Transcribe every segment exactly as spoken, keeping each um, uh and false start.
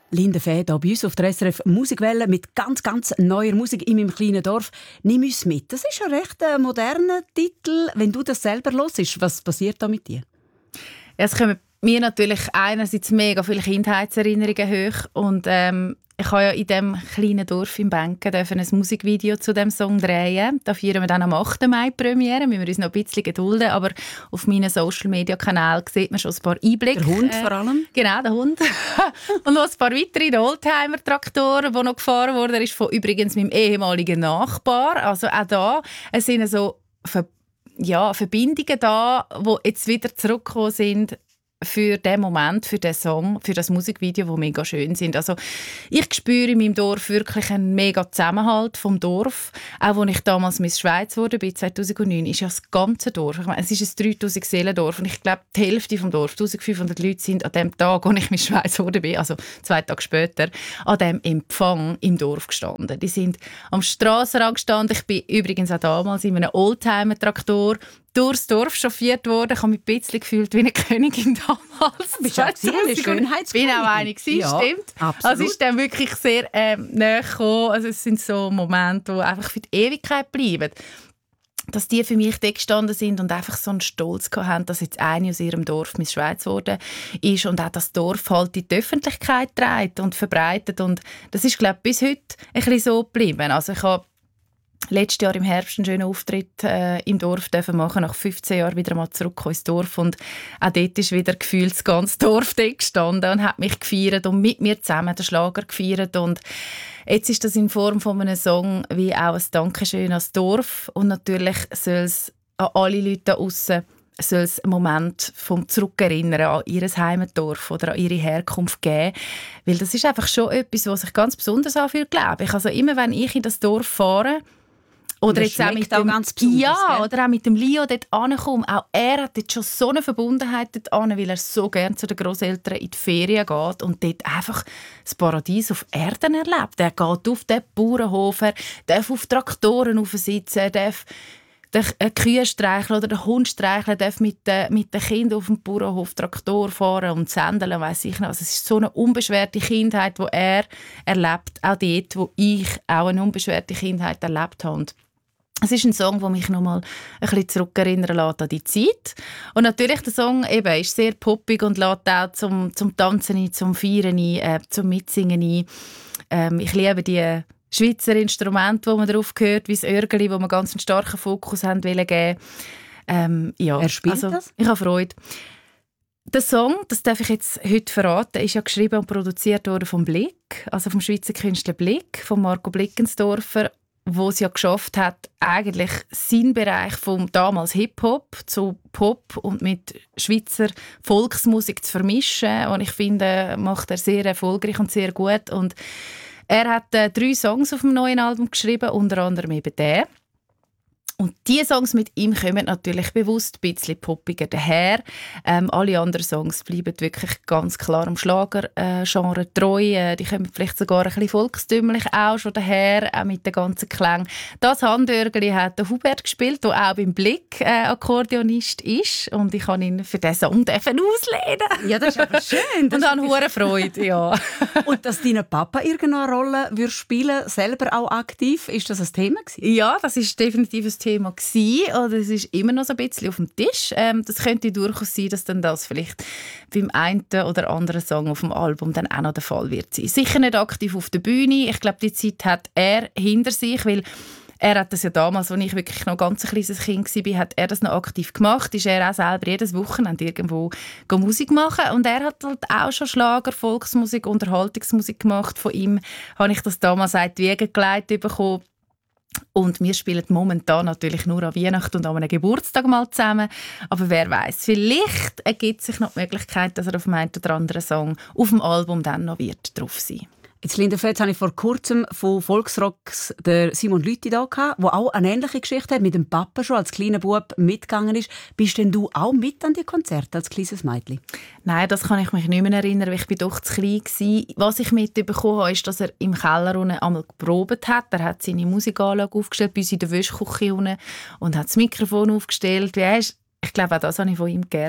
Linda Fäh hier bei uns auf der S R F Musikwelle mit ganz, ganz neuer Musik in meinem kleinen Dorf. «Nimm uns mit». Das ist ein recht äh, moderner Titel. Wenn du das selber hörst, was passiert da mit dir? Ja, es kommen mir natürlich einerseits mega viele Kindheitserinnerungen hoch und ähm, ich habe ja in diesem kleinen Dorf im Benken ein Musikvideo zu diesem Song drehen. Da feiern wir dann am achten Mai Premiere. Müssen wir uns noch ein bisschen gedulden, aber auf meinen Social-Media-Kanälen sieht man schon ein paar Einblicke. Der Hund vor allem? Äh, genau, der Hund. Und noch ein paar weitere Oldtimer-Traktoren, die noch gefahren wurden. Er ist von übrigens meinem ehemaligen Nachbar. Also auch da es sind so Ver- ja, Verbindungen da, die jetzt wieder zurückgekommen sind für den Moment, für den Song, für das Musikvideo, die mega schön sind. Also ich spüre in meinem Dorf wirklich einen mega Zusammenhalt vom Dorf. Auch als ich damals Miss Schweiz wurde, bei zweitausendneun, ist ja das ganze Dorf. Ich meine, es ist ein dreitausend Seelendorf und ich glaube, die Hälfte vom Dorf, eintausendfünfhundert Leute, sind an dem Tag, als ich Miss Schweiz wurde, also zwei Tage später, an dem Empfang im Dorf gestanden. Die sind am Strassenrand gestanden. Ich bin übrigens auch damals in einem Oldtimer-Traktor durchs Dorf chauffiert worden. Ich habe mich ein bisschen gefühlt wie eine Königin damals. Bist du auch eine Schönheitskönigin? Ich bin auch eine gewesen, ja, stimmt. Absolut. Also es ist dann wirklich sehr ähm, nahe gekommen. Also es sind so Momente, die einfach für die Ewigkeit bleiben. Dass die für mich da gestanden sind und einfach so einen Stolz hatten, dass jetzt eine aus ihrem Dorf Miss Schweiz geworden ist und auch das Dorf halt in die Öffentlichkeit trägt und verbreitet. Und das ist, glaube ich, bis heute ein bisschen so geblieben. Also ich habe letztes Jahr im Herbst einen schönen Auftritt äh, im Dorf dürfen machen, nach fünfzehn Jahren wieder mal zurück ins Dorf und auch dort ist wieder gefühlt das ganze Dorf dort gestanden und hat mich gefeiert und mit mir zusammen den Schlager gefeiert und jetzt ist das in Form von einem Song wie auch ein Dankeschön ans Dorf und natürlich soll es an alle Leute da draussen soll es einen Moment vom Zurückerinnern an ihr Heimatdorf oder an ihre Herkunft geben. Weil das ist einfach schon etwas, was sich ganz besonders anfühlt, glaube ich. Also immer, wenn ich in das Dorf fahre, oder jetzt auch mit dem, ganz besonders, ja, gell? oder auch mit dem Leo dort ankomme. Auch er hat jetzt schon so eine Verbundenheit dort an, weil er so gerne zu den Grosseltern in die Ferien geht und dort einfach das Paradies auf Erden erlebt. Er geht auf den Bauernhof, er darf auf Traktoren sitzen, er darf den Kühe streicheln oder den Hund streicheln, darf mit den, mit den Kindern auf dem Bauernhof Traktor fahren und sendeln, weiss ich noch. Also es ist so eine unbeschwerte Kindheit, die er erlebt, auch dort, wo ich auch eine unbeschwerte Kindheit erlebt habe. Und es ist ein Song, der mich noch mal ein bisschen zurückerinnern lässt an die Zeit. Und natürlich, der Song eben, ist sehr poppig und lädt auch zum, zum Tanzen ein, zum Feiern ein, äh, zum Mitsingen ein. Ähm, ich liebe die Schweizer Instrumente, die man drauf hört, wie das Örgeli, wo man ganz einen starken Fokus haben wollen. Ähm, ja, Wer spielt also, das? Ich habe Freude. Der Song, das darf ich jetzt heute verraten, ist ja geschrieben und produziert worden vom Blick, also vom Schweizer Künstler Blick, von Marco Blickensdorfer, wo es ja geschafft hat, eigentlich seinen Bereich vom damals Hip-Hop zu Pop und mit Schweizer Volksmusik zu vermischen. Und ich finde, macht er sehr erfolgreich und sehr gut. Und er hat äh, drei Songs auf dem neuen Album geschrieben, unter anderem eben den. Und diese Songs mit ihm kommen natürlich bewusst ein bisschen poppiger daher. Ähm, alle anderen Songs bleiben wirklich ganz klar am Schlager-Genre äh, treu. Äh, die kommen vielleicht sogar ein bisschen volkstümlich auch schon daher, auch mit den ganzen Klängen. Das Handörgeli hat der Hubert gespielt, der auch beim Blick äh, Akkordeonist ist. Und ich kann ihn für diesen Song auslehnen. Ja, das ist aber schön. Und habe hohe Freude, ja. Und dass dein Papa irgendeine Rolle würde spielen, selber auch aktiv, ist das ein Thema gewesen? Ja, das ist definitiv ein Thema gewesen, oder es ist immer noch so ein bisschen auf dem Tisch. Ähm, das könnte durchaus sein, dass dann das vielleicht beim einen oder anderen Song auf dem Album dann auch noch der Fall wird sein. Sicher nicht aktiv auf der Bühne. Ich glaube, die Zeit hat er hinter sich, weil er hat das ja damals, als ich wirklich noch ganz ein kleines Kind war, hat er das noch aktiv gemacht. Ist er auch selber jedes Wochenende irgendwo Musik machen. Und er hat halt auch schon Schlager, Volksmusik, Unterhaltungsmusik gemacht. Von ihm habe ich das damals in die Wiege gelegt bekommen. Und wir spielen momentan natürlich nur an Weihnachten und an einem Geburtstag mal zusammen. Aber wer weiß, vielleicht ergibt sich noch die Möglichkeit, dass er auf dem einen oder anderen Song auf dem Album dann noch wird drauf sein. Jetzt, Linda Fäh, habe ich vor kurzem von Volksrocks der Simon Lüthi da gehabt, der auch eine ähnliche Geschichte hat, mit dem Papa schon als kleiner Bub mitgegangen ist. Bist denn du auch mit an die Konzerte als kleines Mädchen? Nein, das kann ich mich nicht mehr erinnern, weil ich bin doch zu klein war. Was ich mitbekommen habe, ist, dass er im Keller unten einmal geprobt hat. Er hat seine Musikanlage aufgestellt, bei uns in der Wäschküche unten, und hat das Mikrofon aufgestellt. Weißt, ich glaube, auch das habe ich von ihm geerbt.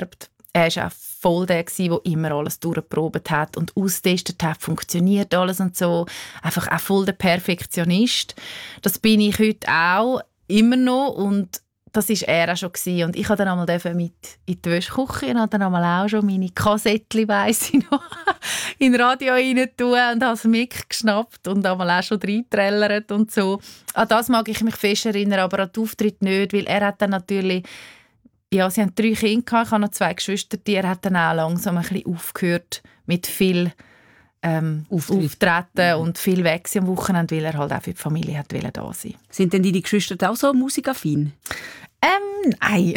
Er war auch voll der, der immer alles durchgeprobt hat und austestet hat, funktioniert alles und so. Einfach auch voll der Perfektionist. Das bin ich heute auch immer noch und das war er auch schon gewesen. Und ich durfte dann einmal mit in die Wäschküche und habe dann einmal auch schon meine Kassettchen, weiss ich noch, in das Radio rein tun und habe das Mic geschnappt und einmal auch schon reingetrellert und so. An das mag ich mich fest erinnern, aber an den Auftritt nicht, weil er hat dann natürlich, ja, sie haben drei Kinder gehabt, ich habe noch zwei Geschwister, er hat dann auch langsam ein bisschen aufgehört mit viel Ähm, Auftreten und viel weg am Wochenende, weil er halt auch für die Familie hat da sein. Sind denn deine Geschwister auch so musikaffin? Ähm, nein.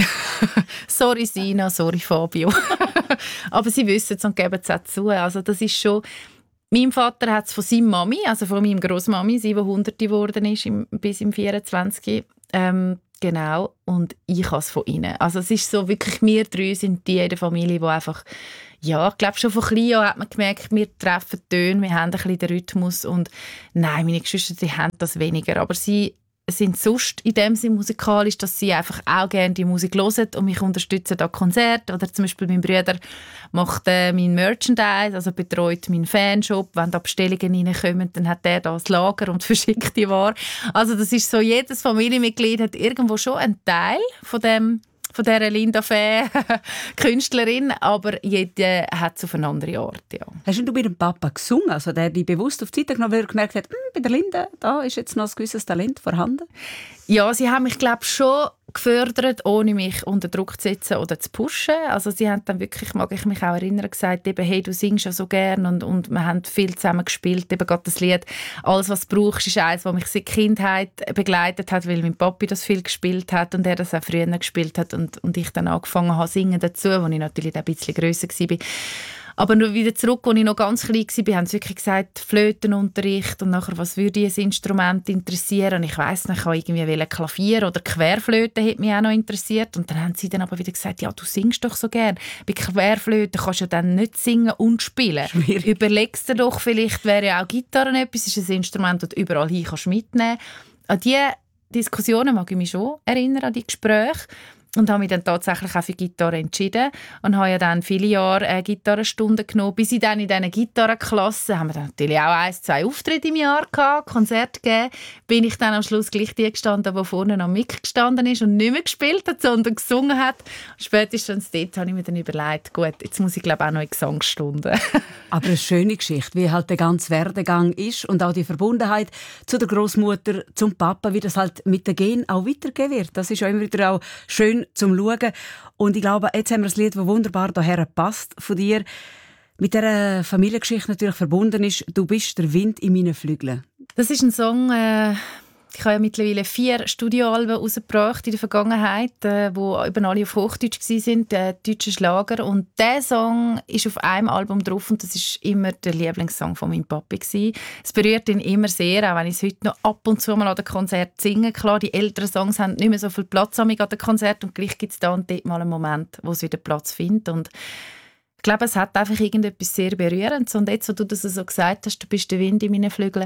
Sorry Sina, sorry Fabio. Aber sie wissen es und geben es auch zu. Also das ist schon... Mein Vater hat es von seiner Mami, also von meinem Grossmami, sie, die hundert geworden ist, im, bis im vierundzwanzig. Ähm, genau. Und ich habe es von ihnen. Also es ist so wirklich, wir drei sind die in der Familie, die einfach... Ja, ich glaube, schon von klein an hat man gemerkt, wir treffen Töne, wir haben ein bisschen den Rhythmus und nein, meine Geschwister, die haben das weniger, aber sie sind sonst in dem Sinne musikalisch, dass sie einfach auch gerne die Musik hören und mich unterstützen an Konzerten oder zum Beispiel mein Bruder macht äh, mein Merchandise, also betreut meinen Fanshop, wenn da Bestellungen reinkommen, dann hat der das Lager und verschickt die Ware. Also das ist so, jedes Familienmitglied hat irgendwo schon einen Teil von dem von dieser Linda Fee Künstlerin, aber jeder hat es auf eine andere Art. Ja. Hast du mit dem Papa gesungen, also der dich bewusst auf die Seite genommen, weil er gemerkt hat, bei der Linda, da ist jetzt noch ein gewisses Talent vorhanden? Ja, sie haben mich, glaube ich, schon gefördert, ohne mich unter Druck zu setzen oder zu pushen. Also sie haben dann wirklich, mag ich mich auch erinnern, gesagt, eben, hey, du singst ja so gern und, und wir haben viel zusammen gespielt, eben gerade das Lied «Alles, was du brauchst», ist eines, das mich seit Kindheit begleitet hat, weil mein Papi das viel gespielt hat und er das auch früher gespielt hat und, und ich dann angefangen habe singen dazu, als ich natürlich ein bisschen grösser war. Aber nur wieder zurück, als ich noch ganz klein war, haben sie wirklich gesagt, Flötenunterricht und nachher, was würde ich ein Instrument interessieren? Und ich weiss nicht, ich habe irgendwie Klavier oder Querflöte hat mich auch noch interessiert. Und dann haben sie dann aber wieder gesagt, ja, du singst doch so gern. Bei Querflöte kannst du ja dann nicht singen und spielen. Schwierig. Überlegst dir doch, vielleicht wäre ja auch Gitarre etwas, ist ein Instrument, das du überall hin kannst mitnehmen. An diese Diskussionen mag ich mich schon erinnern, an die Gespräche. Und habe mich dann tatsächlich auch für Gitarre entschieden und habe ja dann viele Jahre äh, Gitarrenstunden genommen. Bis ich dann in diesen Gitarrenklassen, haben wir dann natürlich auch ein, zwei Auftritte im Jahr gehabt, Konzerte gegeben, bin ich dann am Schluss gleich die gestanden, die vorne am Mic gestanden ist und nicht mehr gespielt hat, sondern gesungen hat. Und spätestens dort habe ich mir dann überlegt, gut, jetzt muss ich glaube auch noch in Gesangsstunden. Aber eine schöne Geschichte, wie halt der ganze Werdegang ist und auch die Verbundenheit zu der Großmutter, zum Papa, wie das halt mit den Genen auch weitergegeben wird. Das ist ja immer wieder auch schön zum Schauen. Und ich glaube, jetzt haben wir ein Lied, das wunderbar daher passt von dir. Mit dieser Familiengeschichte natürlich verbunden ist «Du bist der Wind in meinen Flügeln». Das ist ein Song, äh, ich habe ja mittlerweile vier Studioalben herausgebracht in der Vergangenheit, äh, die eben alle auf Hochdeutsch waren, äh, deutsche Schlager. Und dieser Song ist auf einem Album drauf und das ist immer der Lieblingssong von meinem Papi gewesen. Es berührt ihn immer sehr, auch wenn ich es heute noch ab und zu mal an den Konzerten singe. Klar, die älteren Songs haben nicht mehr so viel Platz an den Konzerten und gleich gibt es da und dort mal einen Moment, wo es wieder Platz findet. Und ich glaube, es hat einfach irgendetwas sehr Berührendes. Und jetzt, wo du das so gesagt hast, du bist der Wind in meinen Flügeln,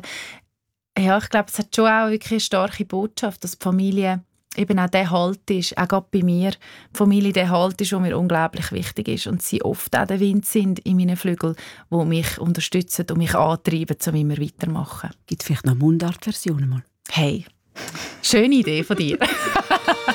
ja, ich glaube, es hat schon auch wirklich eine starke Botschaft, dass die Familie eben auch der Halt ist, auch gerade bei mir, die Familie der Halt ist, der mir unglaublich wichtig ist und sie oft auch der Wind sind in meinen Flügeln, die mich unterstützen und mich antreiben, um immer weiterzumachen. Gibt es vielleicht noch Mundart-Versionen mal? Hey, schöne Idee von dir.